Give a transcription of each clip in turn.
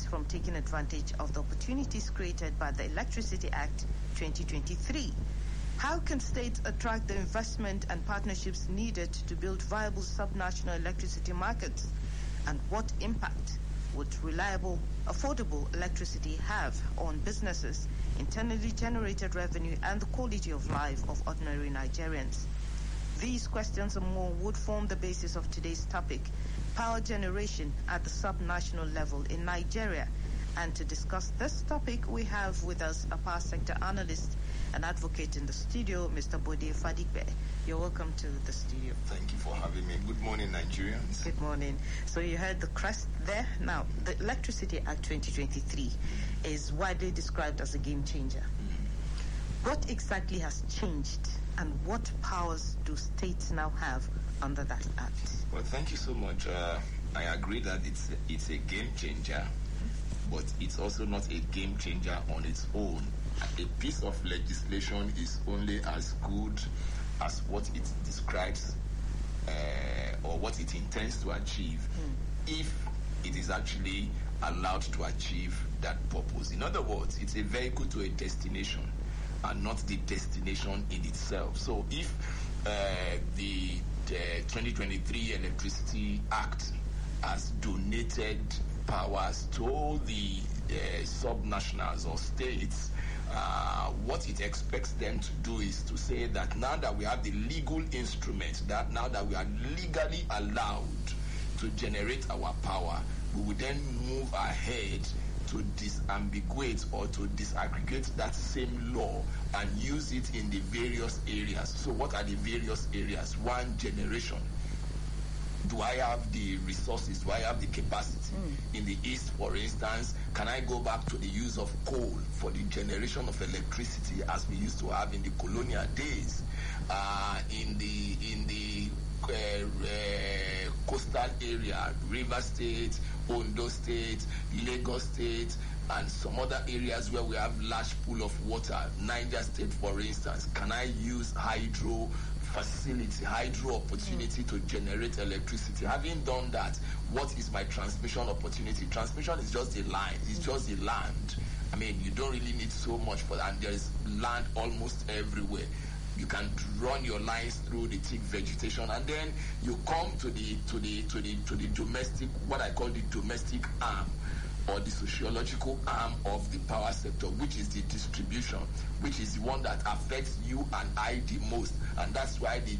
from taking advantage of the opportunities created by the Electricity Act 2023. How can states attract the investment and partnerships needed to build viable subnational electricity markets? And what impact would reliable, affordable electricity have on businesses, internally generated revenue, and the quality of life of ordinary Nigerians? These questions and more would form the basis of today's topic, power generation at the subnational level in Nigeria. And to discuss this topic, we have with us a power sector analyst and advocate in the studio, Mr. Bode Fadigbe. You're welcome to the studio. Thank you for having me. Good morning, Nigerians. Good morning. So you heard the crest there. Now, the Electricity Act 2023 is widely described as a game changer. What exactly has changed, and what powers do states now have under that act? Well, thank you so much. I agree that it's a game changer, but it's also not a game changer on its own. A piece of legislation is only as good as what it describes or what it intends to achieve if it is actually allowed to achieve that purpose. In other words, it's a vehicle to a destination and not the destination in itself. So if the 2023 Electricity Act has donated powers to the subnationals or states, what it expects them to do is to say that now that we have the legal instrument, that now that we are legally allowed to generate our power, we will then move ahead to disambiguate or to disaggregate that same law and use it in the various areas. So what are the various areas? One, generation. Do I have the resources? Do I have the capacity? In the East, for instance, can I go back to the use of coal for the generation of electricity as we used to have in the colonial days? In the coastal area, River State, Ondo State, Lagos State, and some other areas where we have large pool of water, Niger State, for instance, can I use hydro opportunity to generate electricity? Having done that, what is my transmission opportunity? Transmission is just a line, it's just the land. I mean, you don't really need so much for that, and there is land almost everywhere. You can run your lines through the thick vegetation, and then you come to the domestic, what I call the domestic arm, or the sociological arm of the power sector, which is the distribution, which is the one that affects you and I the most. And that's why the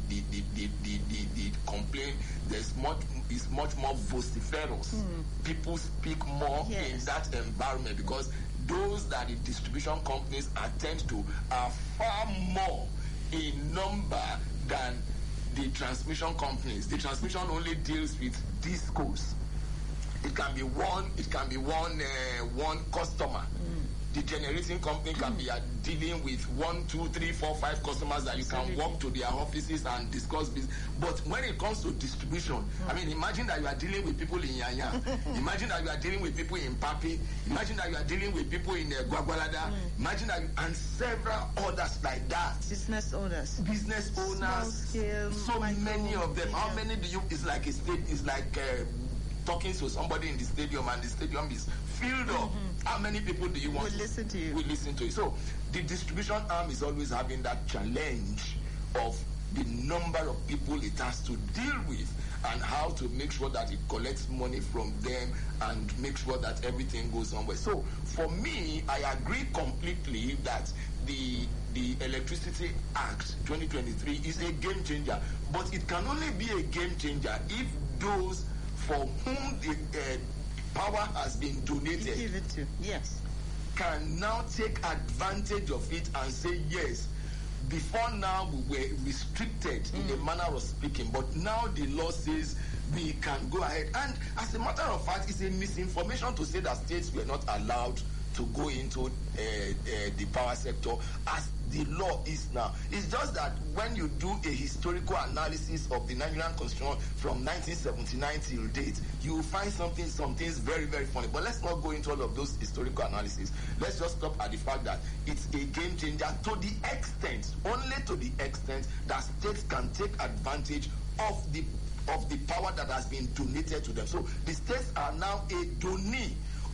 complaint is much more vociferous. People speak more in that environment because those that the distribution companies attend to are far more in number than the transmission companies. The transmission only deals with discos. It can be one customer. The generating company can be dealing with 1, 2, 3, 4, 5 customers that you can walk to their offices and discuss business. But when it comes to distribution, I mean, imagine that you are dealing with people in Yanya. Imagine that you are dealing with people in Papi. Imagine that you are dealing with people in Gwagwalada. Imagine that and several others like that. Business owners, scale, so many of them. How many do you? It's like a state. It's like talking to somebody in the stadium, and the stadium is filled up. How many people do you want to listen to you? Will listen to you. So the distribution arm is always having that challenge of the number of people it has to deal with and how to make sure that it collects money from them and make sure that everything goes on well. So for me, I agree completely that the Electricity Act 2023 is a game changer, but it can only be a game changer if those for whom the power has been donated give it to. Yes. Can now take advantage of it and say, yes, before now we were restricted in a manner of speaking, but now the law says we can go ahead. And as a matter of fact, it's a misinformation to say that states were not allowed to go into the power sector as the law is now. It's just that when you do a historical analysis of the Nigerian Constitution from 1979 till date, you will find some things very, very funny. But let's not go into all of those historical analysis. Let's just stop at the fact that it's a game changer to the extent, only to the extent that states can take advantage of the power that has been donated to them. So the states are now a donee of the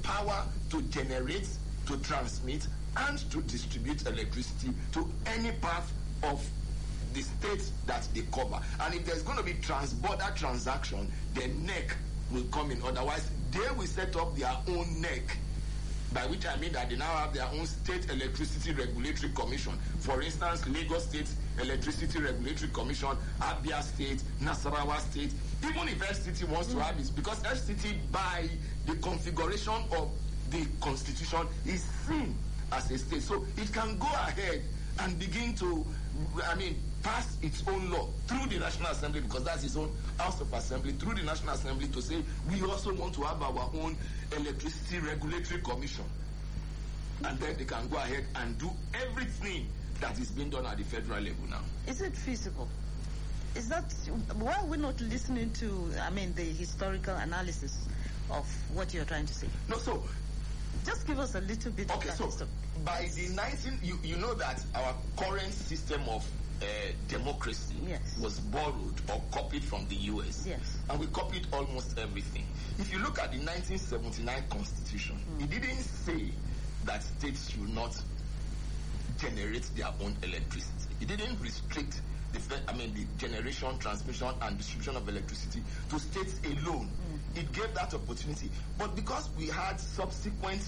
power to generate, to transmit, and to distribute electricity to any part of the state that they cover. And if there's going to be trans-border transaction, the NEC will come in. Otherwise, they will set up their own NEC, by which I mean that they now have their own State Electricity Regulatory Commission. For instance, Lagos State Electricity Regulatory Commission, Abia State, Nasarawa State. Even if FCT wants to have it, because FCT, by the configuration of the Constitution, is seen as a state. So it can go ahead and begin to, pass its own law through the National Assembly, because that's its own House of Assembly, through the National Assembly, to say we also want to have our own Electricity Regulatory Commission. And then they can go ahead and do everything that is being done at the federal level now. Is it feasible? Is that, why are we not listening to, the historical analysis of what you're trying to say? No, so just give us a little bit of that. Okay, so by the you know that our current system of democracy was borrowed or copied from the US. Yes. And we copied almost everything. If you look at the 1979 Constitution, it didn't say that states should not generate their own electricity. It didn't restrict the generation, transmission, and distribution of electricity to states alone. It gave that opportunity. But because we had subsequent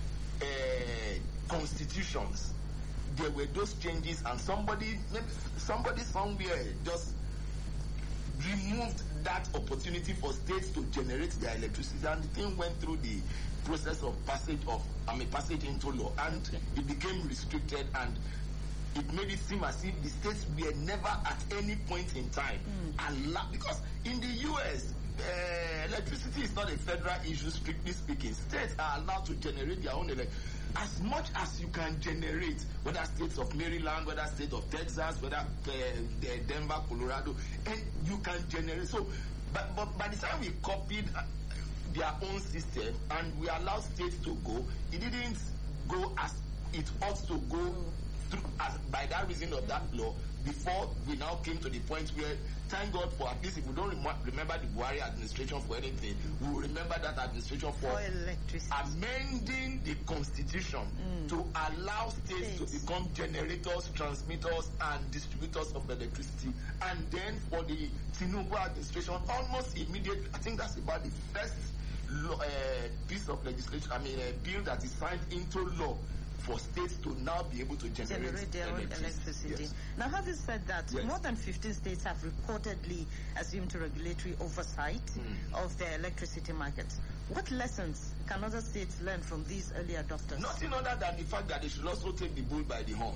constitutions, there were those changes, and somebody somewhere just removed that opportunity for states to generate their electricity, and the thing went through the process of passage into law, and it became restricted, and it made it seem as if the states were never at any point in time allowed, because in the US, electricity is not a federal issue, strictly speaking. States are allowed to generate their own electricity as much as you can generate, whether states of Maryland, whether state of Texas, whether Denver, Colorado, and you can generate. So, but by the time we copied their own system and we allowed states to go, it didn't go as it ought to go through, as by that reason of that law, before we now came to the point where, thank God for, at least if we don't remember the Buhari administration for anything, we will remember that administration for amending the Constitution to allow states to become generators, transmitters, and distributors of electricity. And then for the Tinubu administration, almost immediately, I think that's about the first piece of legislation, bill that is signed into law for states to now be able to generate their own electricity. Yes. Now, having said that, more than 15 states have reportedly assumed regulatory oversight of their electricity markets. What lessons can other states learn from these early adopters? Nothing other than the fact that they should also take the bull by the horn.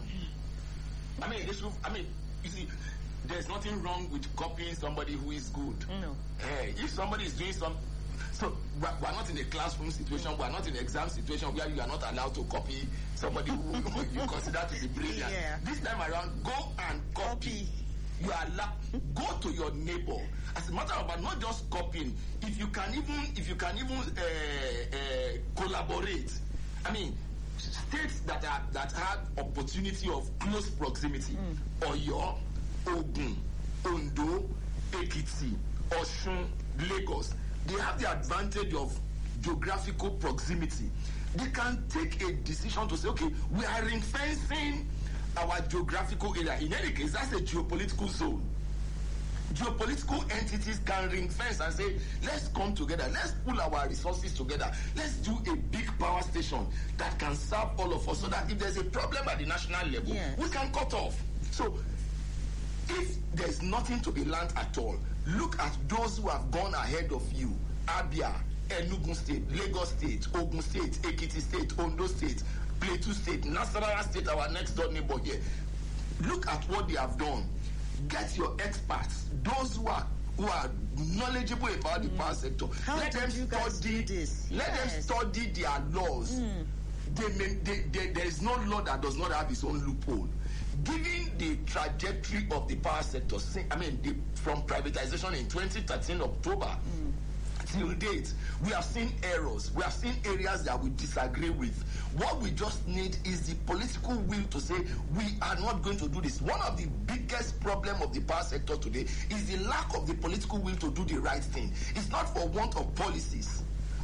You see, there's nothing wrong with copying somebody who is good. No. If somebody is doing so we're not in a classroom situation, we're not in an exam situation where you are not allowed to copy somebody who you consider to be brilliant. Yeah. This time around, go and copy. You are go to your neighbor. As a matter of fact, not just copying. If you can even collaborate. States that have opportunity of close proximity, Oyo, Ogun, Ondo, Ekiti, Osun, Lagos, they have the advantage of geographical proximity. They can take a decision to say, okay, we are ring-fencing our geographical area. In any case, that's a geopolitical zone. Geopolitical entities can ring-fence and say, let's come together, let's pull our resources together, let's do a big power station that can serve all of us, so that if there's a problem at the national level, we can cut off. So, if there's nothing to be learned at all, look at those who have gone ahead of you. Abia, Enugu State, Lagos State, Ogun State, Ekiti State, Ondo State, Plateau State, Nasarawa State, our next door neighbor here. Look at what they have done. Get your experts, those who are knowledgeable about the power sector. Let them study this. Let them study their laws. There is no law that does not have its own loophole. Given the trajectory of the power sector, from privatization in 2013 October till date, we have seen errors. We have seen areas that we disagree with. What we just need is the political will to say we are not going to do this. One of the biggest problems of the power sector today is the lack of the political will to do the right thing. It's not for want of policies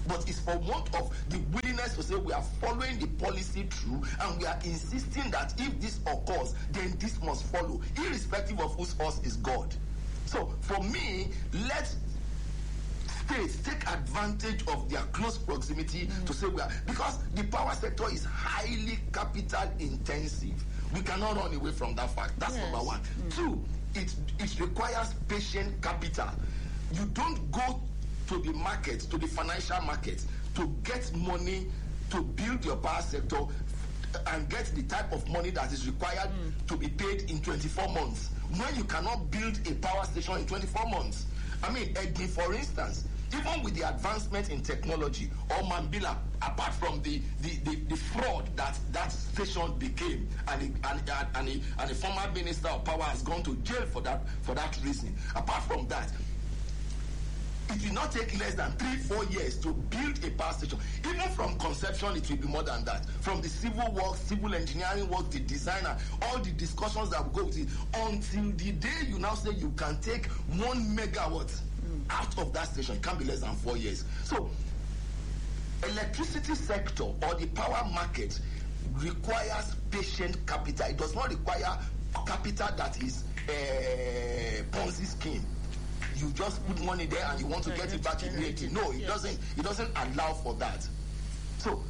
but it's for want of the willingness to say we are following the policy through, and we are insisting that if this occurs, then this must follow, irrespective of whose horse is God. So for me, let states take advantage of their close proximity to say we are, because the power sector is highly capital intensive. We cannot run away from that fact. That's number one. Two, it requires patient capital. You don't go to the market, to the financial market, to get money to build your power sector and get the type of money that is required to be paid in 24 months. When you cannot build a power station in 24 months. I mean, Egni, for instance, even with the advancement in technology, or Mambila, apart from the fraud that station became, and a former minister of power has gone to jail for that reason. Apart from that, it will not take less than 3-4 years to build a power station. Even from conception, it will be more than that. From the civil work, civil engineering work, the designer, all the discussions that will go with it, until the day you now say you can take 1 megawatt out of that station, it can't be less than 4 years. So, electricity sector or the power market requires patient capital. It does not require capital that is Ponzi scheme. You just put money there and you want to get it back immediately. No, it doesn't. It doesn't allow for that. So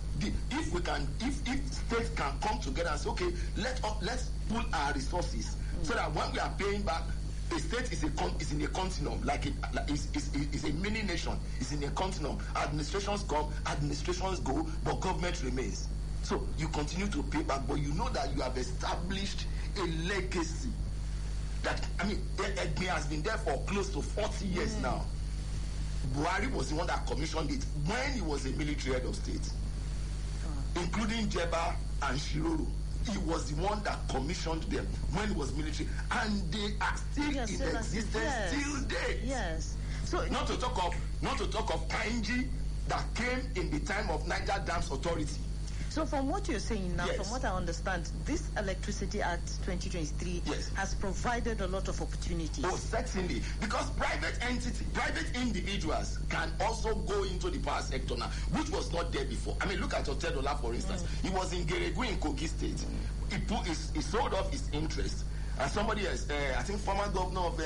if states can come together and say, okay, let's pool our resources so that when we are paying back, a state is in a continuum, is a mini nation. It's in a continuum. Administrations come, administrations go, but government remains. So you continue to pay back, but you know that you have established a legacy. That, I mean, Egni has been there for close to 40 years now. Buhari was the one that commissioned it when he was a military head of state, including Jeba and Shiroro. He was the one that commissioned them when he was military, and they are still in existence till date. Yes. So not to talk of Kainji that came in the time of Niger Dams Authority. So from what you're saying now, from what I understand, this Electricity Act 2023 has provided a lot of opportunities. Oh, certainly. Because private individuals can also go into the power sector now, which was not there before. I mean, look at Otedola, for instance. He was in Geregu in Kogi State. He sold off his interest. And somebody else, I think former governor of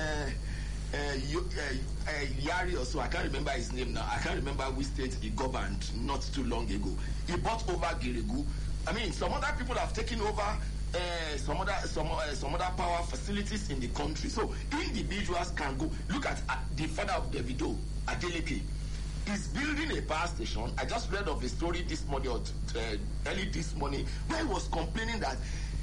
Yari or so, I can't remember his name now. I can't remember which state he governed not too long ago. He bought over Geregu. I mean, some other people have taken over some other power facilities in the country. So individuals can go. Look at the father of Davido, Adeleke. He's building a power station. I just read of a story this morning, or early this morning, where he was complaining that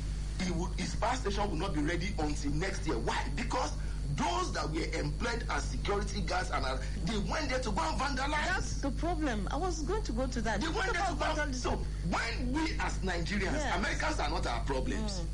his power station will not be ready until next year. Why? Because those that were employed as security guards and they went there to go and vandalize. That's the problem. I was going to go to that. They went there to vandalize. So when we as Nigerians, Americans are not our problems.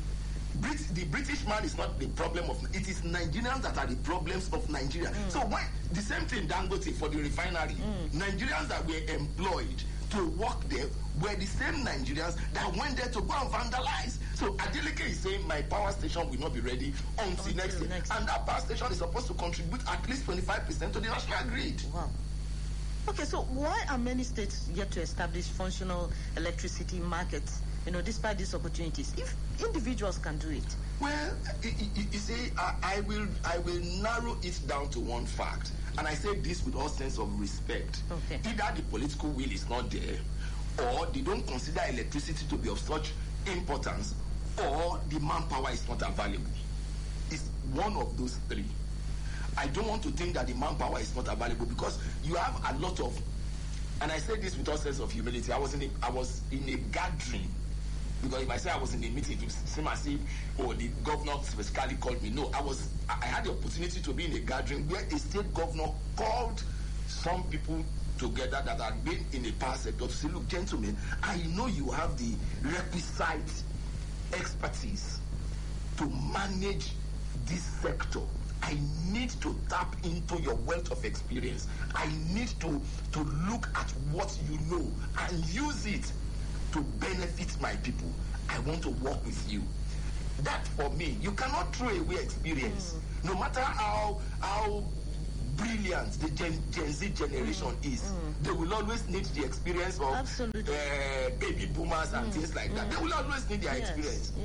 The British man is not the problem of it. Is Nigerians that are the problems of Nigeria. So when the same thing Dangote for the refinery, Nigerians that were employed to work there were the same Nigerians that went there to go and vandalize. So Adeleke is saying my power station will not be ready until next year. And that power station is supposed to contribute at least 25% to the national grid. Wow. Okay, so why are many states yet to establish functional electricity markets, despite these opportunities? If individuals can do it. Well, you see, I will narrow it down to one fact. And I say this with all sense of respect. Okay. Either the political will is not there, or they don't consider electricity to be of such importance, or the manpower is not available. It's one of those three. I don't want to think that the manpower is not available, because you have a lot of, and I say this with all sense of humility. I was in a gathering, because if I say I was in a meeting, it would seem as if, the governor specifically called me. No, I had the opportunity to be in a gathering where a state governor called some people together that had been in the power sector to say, look, gentlemen, I know you have the requisite expertise to manage this sector. I need to tap into your wealth of experience. I need to look at what you know and use it to benefit my people. I want to work with you. That for me, you cannot throw away experience. No matter how brilliant the Gen Z generation is, they will always need the experience of baby boomers and things like that. They will always need their experience.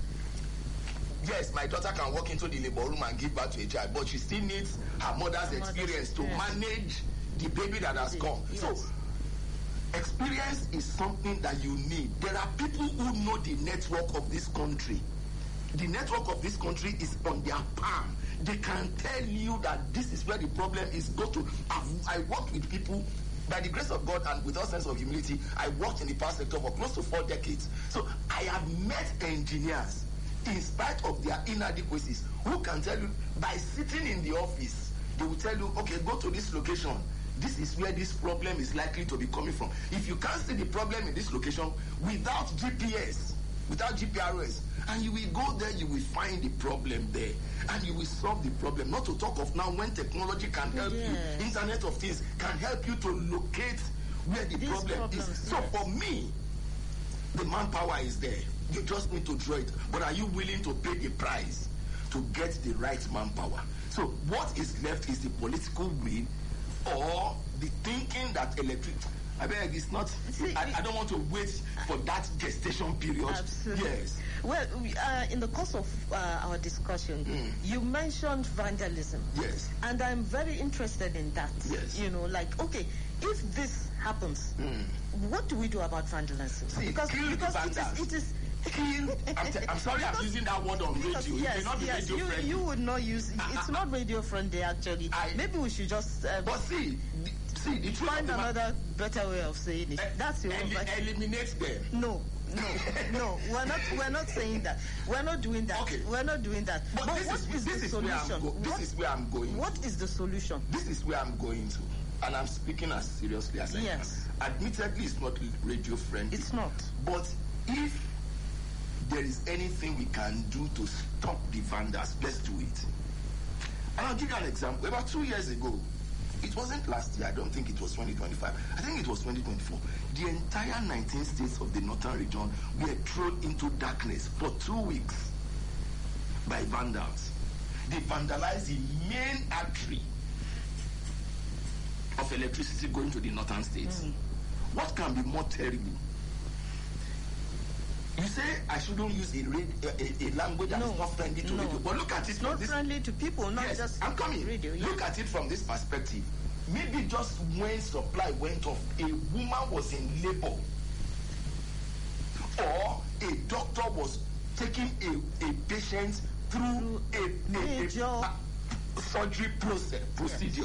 Yes, my daughter can walk into the labor room and give birth to a child, but she still needs her mother's experience to manage the baby that has come. So experience is something that you need. There are people who know the network of this country. The network of this country is on their palm. They can tell you that this is where the problem is. I worked with people, by the grace of God and with all sense of humility, I worked in the power sector for close to 4 decades. So I have met engineers, in spite of their inadequacies, who can tell you, by sitting in the office, they will tell you, okay, go to this location. This is where this problem is likely to be coming from. If you can't see the problem in this location without GPS, without GPRS, and you will go there, you will find the problem there, and you will solve the problem. Not to talk of now when technology can help you, Internet of Things can help you to locate where the problem is. So for me, the manpower is there. You just need to draw it. But are you willing to pay the price to get the right manpower? So what is left is the political will or the thinking that I beg, it's not. I don't want to wait for that gestation period. Absolutely. Yes. Well, in the course of our discussion, you mentioned vandalism. Yes. And I'm very interested in that. Yes. You know, like, okay, if this happens, what do we do about vandalism? See, because it is I'm sorry I'm using that word on radio. It may not be radio friendly. You would not use it's not radio friendly actually. Maybe we should just but see, the truth find another better way of saying it. That's your eliminate them. No, we're not saying that. We're not doing that. Okay. We're not doing that. But what is the solution? This is where I'm going. What is the solution? This is where I'm going to. And I'm speaking as seriously as I can. Admittedly, it's not radio friendly. It's not. But if there is anything we can do to stop the vandals, let's do it. And I'll give you an example. About 2 years ago, it wasn't last year, I don't think it was 2025. I think it was 2024. The entire 19 states of the northern region were thrown into darkness for 2 weeks by vandals. They vandalized the main artery of electricity going to the northern states. What can be more terrible? You say I shouldn't use a language that is not friendly to radio. But look at it. It's not friendly to people, not just I'm coming. Radio. Look at it from this perspective. Maybe just when supply went off, a woman was in labor, or a doctor was taking a patient through a major surgery procedure,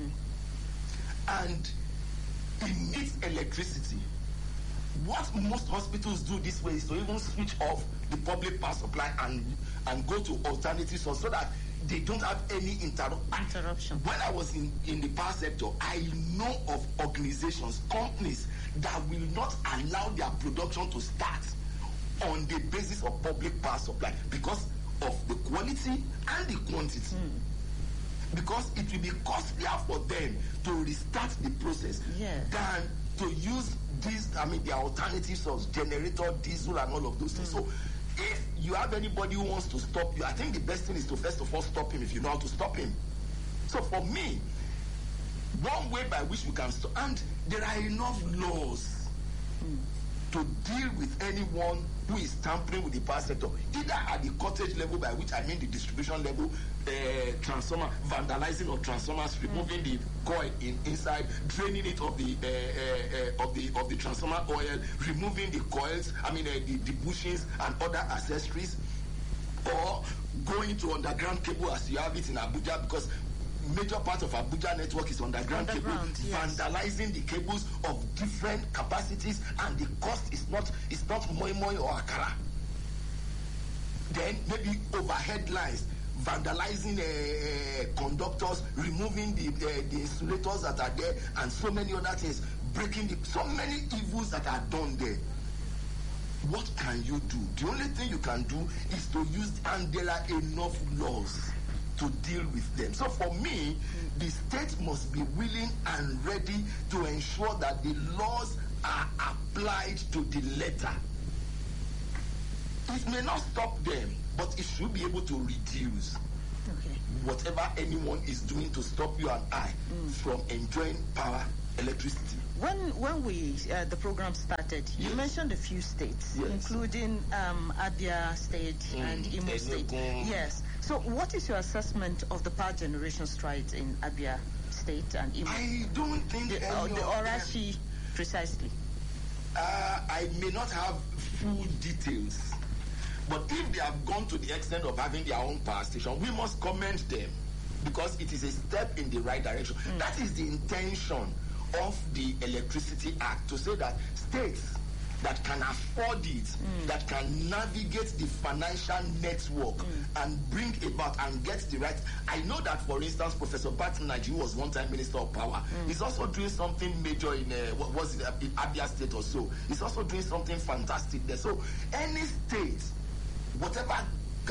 and it needs electricity. What most hospitals do this way is to even switch off the public power supply and go to alternative source so that they don't have any interruption. When I was in the power sector, I know of organizations, companies that will not allow their production to start on the basis of public power supply because of the quality and the quantity. Because it will be costlier for them to restart the process than to use the alternative source, generator, diesel, and all of those things. So if you have anybody who wants to stop you, I think the best thing is to first of all stop him if you know how to stop him. So for me, one way by which we can stop, and there are enough laws to deal with anyone who is tampering with the power sector, either at the cottage level, by which I mean the distribution level, transformer, vandalizing of transformers, removing the coil inside, draining it of the transformer oil, removing the coils, the bushings and other accessories, or going to underground cable as you have it in Abuja, because major part of Abuja network is underground cable, vandalizing the cables of different capacities, and the cost is not moi moi or akara. Then maybe overhead lines, vandalizing conductors, removing the insulators that are there, and so many other things, breaking so many evils that are done there. What can you do? The only thing you can do is to use, and there are enough laws to deal with them. So for me, the state must be willing and ready to ensure that the laws are applied to the letter. It may not stop them, but it should be able to reduce. Okay. Whatever anyone is doing to stop you and I from enjoying power, electricity. When we the program started, you mentioned a few states, including Abia State and Imo State. Yes. So, what is your assessment of the power generation strides in Abia State and Imo? I don't think the Orashi precisely. I may not have full details, but if they have gone to the extent of having their own power station, we must commend them because it is a step in the right direction. That is the intention of the Electricity Act, to say that states that can afford it, that can navigate the financial network and bring about and get the right. I know that, for instance, Professor Pat Naji, who was one time Minister of Power, is also doing something major in Abia State or so. He's also doing something fantastic there. So any state, whatever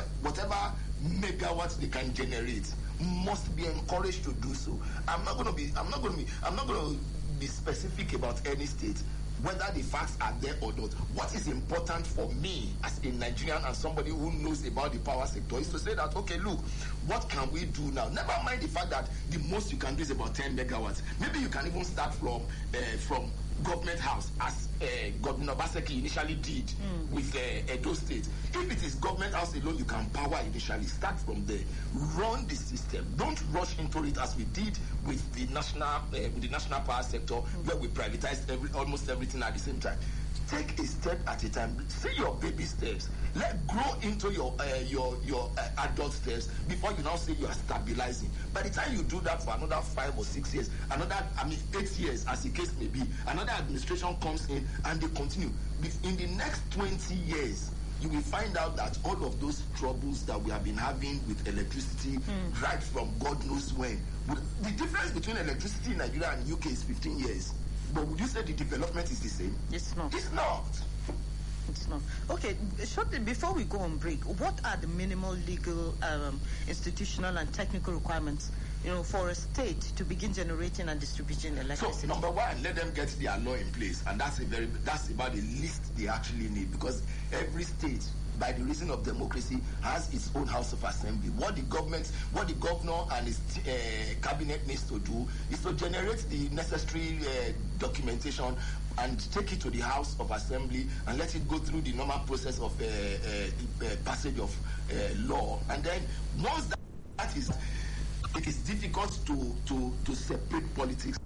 megawatts they can generate, must be encouraged to do so. I'm not going to be specific about any state, whether the facts are there or not. What is important for me as a Nigerian and somebody who knows about the power sector is to say that, okay, look, what can we do now? Never mind the fact that the most you can do is about 10 megawatts. Maybe you can even start from Government House, as Governor Obaseki initially did with Edo State. If it is Government House alone, you can power initially. Start from there. Run the system. Don't rush into it as we did with the national power sector, where we privatized almost everything at the same time. Take a step at a time. See your baby steps. Let grow into your adult steps before you now say you are stabilizing. By the time you do that for another 5 or 6 years, 8 years as the case may be, another administration comes in and they continue. In the next 20 years, you will find out that all of those troubles that we have been having with electricity, right from God knows when. The difference between electricity in Nigeria and UK is 15 years. But would you say the development is the same? It's not. It's not. It's not. Okay, shortly before we go on break, what are the minimal legal, institutional and technical requirements, for a state to begin generating and distributing electricity? So, number one, let them get their law in place, and that's about the least they actually need, because every state, by the reason of democracy, has its own House of Assembly. What the governor and his cabinet needs to do is to generate the necessary documentation and take it to the House of Assembly and let it go through the normal process of passage of law. And then once that is, it is difficult to separate politics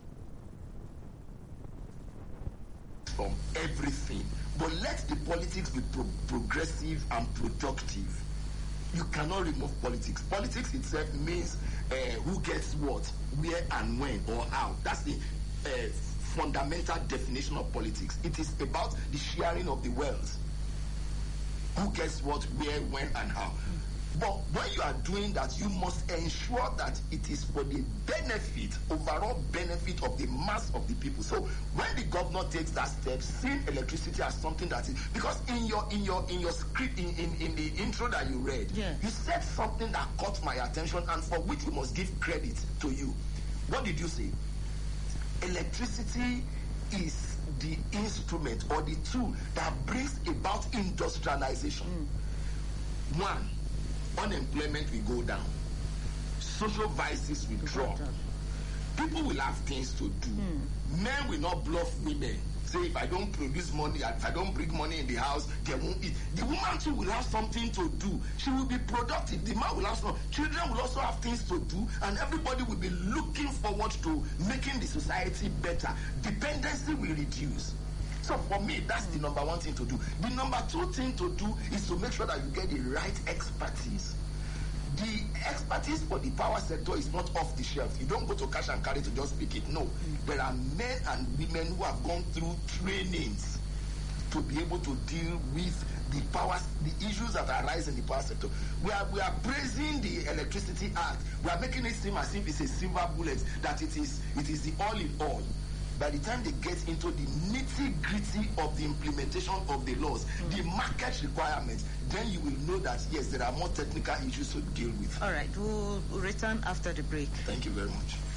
from everything. But let the politics be progressive and productive. You cannot remove politics. Politics itself means who gets what, where and when or how. That's the fundamental definition of politics. It is about the sharing of the wealth. Who gets what, where, when and how. But when you are doing that, you must ensure that it is for the benefit, overall benefit of the mass of the people. So when the governor takes that step, seeing electricity as something that is, because in your script, in the intro that you read, you said something that caught my attention and for which we must give credit to you. What did you say? Electricity is the instrument or the tool that brings about industrialization. One, unemployment will go down. Social vices will drop. People will have things to do. Men will not bluff women. Say, if I don't produce money, if I don't bring money in the house, they won't eat. The woman too will have something to do. She will be productive. The man will have some. Children will also have things to do, and everybody will be looking forward to making the society better. Dependency will reduce. So for me, that's the number one thing to do. The number two thing to do is to make sure that you get the right expertise. The expertise for the power sector is not off the shelf. You don't go to cash and carry to just pick it. No. There are men and women who have gone through trainings to be able to deal with the issues that arise in the power sector. We are praising the Electricity Act. We are making it seem as if it's a silver bullet, that it is the all in all. By the time they get into the nitty-gritty of the implementation of the laws, the market requirements, then you will know that, yes, there are more technical issues to deal with. All right, we'll return after the break. Thank you very much.